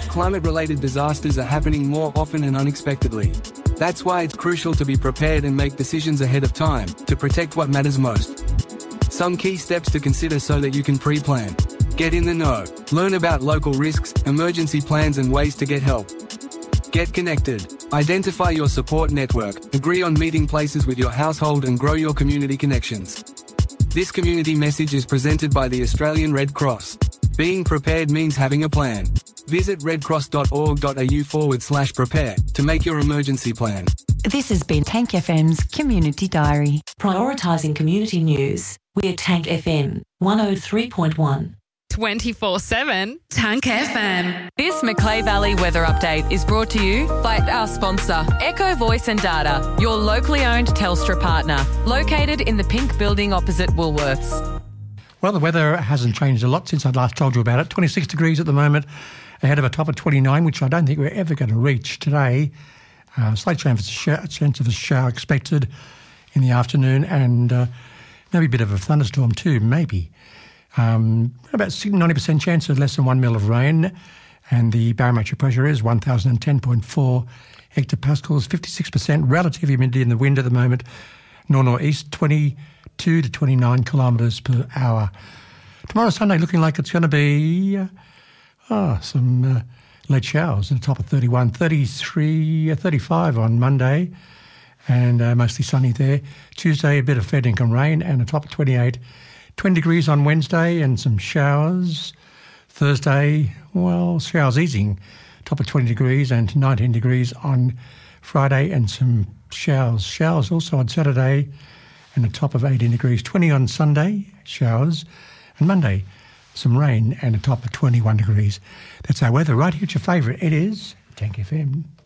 climate-related disasters are happening more often and unexpectedly. That's why it's crucial to be prepared and make decisions ahead of time to protect what matters most. Some key steps to consider so that you can pre-plan. Get in the know. Learn about local risks, emergency plans and ways to get help. Get connected. Identify your support network, agree on meeting places with your household and grow your community connections. This community message is presented by the Australian Red Cross. Being prepared means having a plan. Visit redcross.org.au/prepare to make your emergency plan. This has been Tank FM's Community Diary. Prioritising community news. We're Tank FM 103.1. 24/7 Tank FM. This Macleay Valley weather update is brought to you by our sponsor, Echo Voice and Data, your locally owned Telstra partner, located in the pink building opposite Woolworths. Well, the weather hasn't changed a lot since I last told you about it. 26 degrees at the moment, ahead of a top of 29, which I don't think we're ever going to reach today. Slight chance of a shower expected in the afternoon and maybe a bit of a thunderstorm too, maybe. About 90% chance of less than 1 mil of rain, and the barometric pressure is 1,010.4 hectopascals, 56% relative humidity in the wind at the moment, north-northeast, 22 to 29 kilometres per hour. Tomorrow, Sunday, looking like it's going to be some late showers at the top of 31, 33, 35 on Monday, and mostly sunny there. Tuesday, a bit of fair dinkum rain, and a top of 28. 20 degrees on Wednesday and some showers. Thursday, well, showers easing, top of 20 degrees and 19 degrees on Friday and some showers. Showers also on Saturday and a top of 18 degrees. 20 on Sunday, showers. And Monday, some rain and a top of 21 degrees. That's our weather right here. It's your favourite. It is Tank FM.